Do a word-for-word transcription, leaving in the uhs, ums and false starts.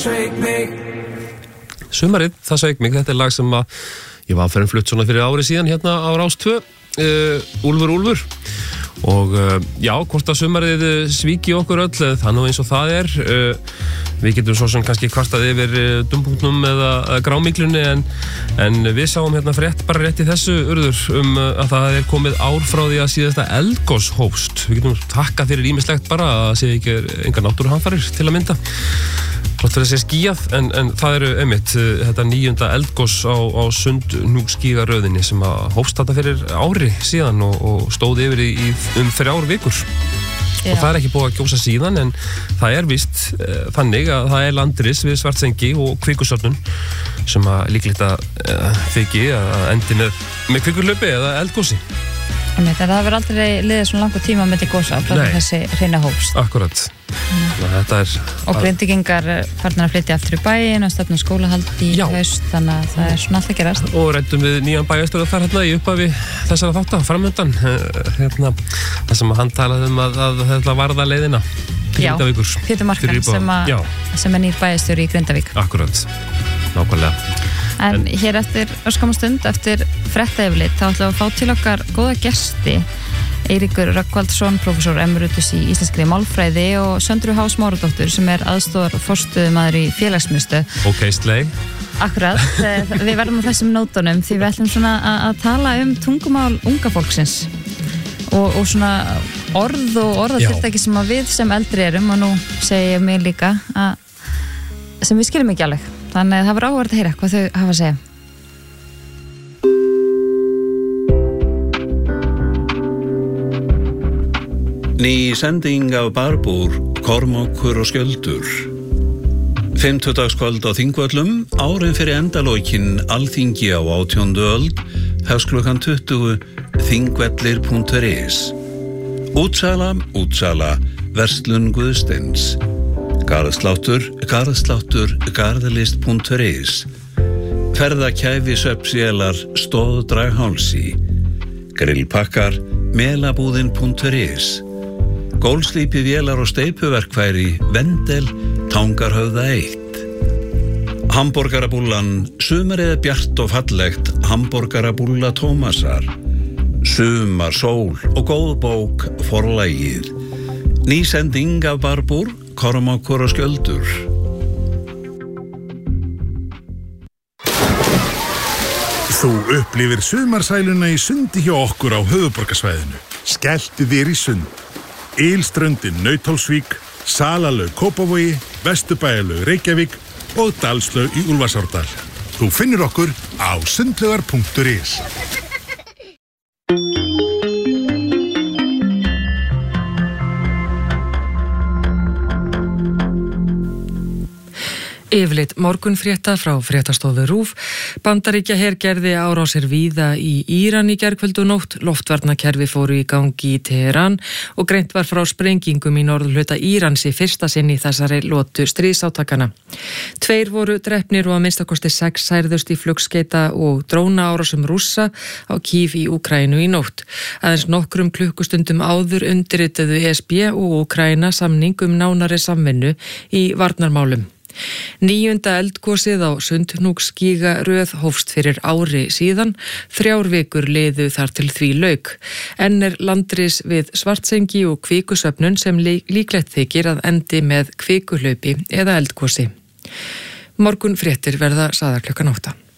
sveik mig. Sumarið, það sveik mig, þetta er lag sem að ég var fyrir flutt svona fyrir ári síðan hérna á Rás tvö, uh, Úlfur Úlfur. Og uh, já, hvort að sumarið svíki okkur öll, það nú eins og það er. Uh, við getum svo sem kannski kvartað yfir uh, dumpunktnum eða uh, grámiklunni, en, en við sáum hérna frétt bara rétt í þessu urður um uh, að það er komið ár frá því að síðasta eldgos hófst. Við getum takkað fyrir ýmislegt bara að sé ekki engar náttúruhamfarir til að mynda. Þrátt fyrir að sé skýjað, en, en það eru einmitt þetta níunda eldgos á, á Sundhnúksgígaröðinni sem að hófst þetta fyrir ári síðan og, og stóð yfir í, í um þrjár vikur. Já. Og það er ekki búið að gjósa síðan, en það er víst uh, þannig að það er landris við Svartsengi og Kvikusöfnun sem að líklegt að uh, þykji að endi með, með kvikulöpi eða eldgosi. En það verður aldrei liðið svona langur tíma með til gósa frá þessi hreina hófst. Akkurat. Mm. Þetta er... Og Grindvíkingar farnar að flytja aftur í bæinn og stefna skólahald í haust, þannig að það er svona alltaf gerast. Og ræddum við nýjan bæjarstjóra þar hérna í upphafi þessara þáttar, framöndan. Hérna, það sem hann talaði um að, að þetta varða leiðina til Grindavíkur. Já, Pétur Markan sem, sem er nýr bæjarstjóri í Grindavík. Akkurat, nákvæmlega. En, en hér eftir örskamma stund, eftir fréttaeflit, þá ætlum við að fá til okkar góða gesti. Eiríkur Rögnvaldsson, prófessor emeritus í íslenskri málfræði, og Söndru H. Smáradóttur sem er aðstoðar forstöðumaður í félagsmiðstöð. Ok, sleig. Akkurat, við verðum á þessum nótunum því við ætlum svona að tala um tungumál unga fólksins og, og svona orð og orðatiltæki sem að við sem eldri erum, og nú segi ég mig líka að, sem við skiljum ekki alveg. Þannig að það var áhverð að heyra hvað þau hafa að segja. Ný sending af Barbúr, Kormákur og Skjöldur. Fimmtudagskvöld á Þingvöllum, árin fyrir endalókin Alþingi á átjándu öld, hefst klukkan tuttugu, þingvellir punktur is. Útsala, útsala, verslun Guðsteins. Garðsláttur, garðsláttur, garðlist punktur is. Ferðakæfi söpsélar, stóðdraghálsi. Grillpakkar, melabúðin punktur is. Gólslípi vélar og steypuverkfæri, Vendel, Tangarhöfða eitt. Hamborgarabúllan, sumarið er bjart og fallegt, Hamborgarabúlla Tómasar. Sumar, sól og góð bók, Forlagið. Ný sending af Barbúr, Kormákur og Skjöldur. Þú upplifir sumarsæluna í sundi hjá okkur á höfuðborgarsvæðinu. Skelltu þér í sund. Ylströndin Nauthólsvík, Salalaug Kópavogi, Vesturbæjarlaug Reykjavík og Dalslaug í Úlfarsárdal. Þú finnur okkur á sundlaugar punktur is. Yfirleitt morgunfrétta frá fréttastofu RÚV. Bandaríkjaher gerði árásir víða í Íran í gærkvöldu nótt. Loftvarnakerfi fóru í gangi í Teheran og greint var frá sprengingum í norðurhluta Írans í fyrsta sinn í þessari lotu stríðsátakana. Tveir voru drepnir og að minnstakosti sex særðust í flugskeita og drónaárásum Rússa á Kív í Úkraínu í nótt. Aðeins nokkrum klukkustundum áður undirrituðu E S B og Úkraína samning um nánari samvinnu í varnarmálum. Níunda eldgosið á Sundhnúksgígaröð hófst fyrir ári síðan, þrjár vikur liðu þar til því lauk. Enn er landris við Svartsengi og Kvikusöfnun sem líklegt þykir að endi með kvikuhlaupi eða eldgosi. Morgun fréttir verða sagðar klukkan átta.